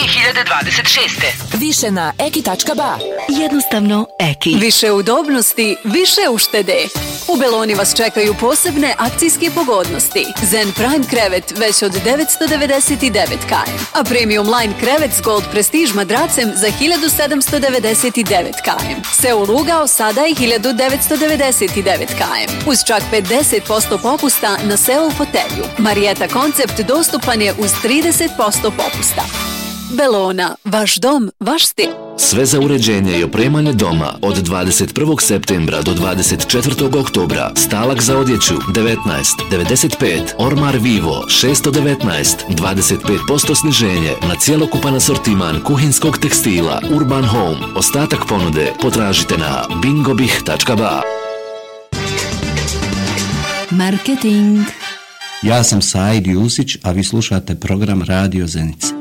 2026. Više na eki.ba. Jednostavno Eki. Više udobnosti, više uštede. U Beloni vas čekaju posebne akcijske pogodnosti. Zen Prime krevet već od 999 km, a Premium Line krevet s Gold Prestige madracem za 1799 km. Seul ugao sada i 1999 km. Uz čak 50% popusta na Seul fotelju. Marietta koncept dostupan je uz 30% popusta. Belona, vaš dom, vaš stil. Sve za uređenje i opremanje doma od 21. septembra do 24. oktobra. Stalak za odjeću 19,95, Ormar Vivo 619, 25% sniženje na cjelokupan asortiman kuhinskog tekstila Urban Home. Ostatak ponude potražite na bingobih.ba. Marketing. Ja sam Said Jusić, a vi slušate program Radio Zenica.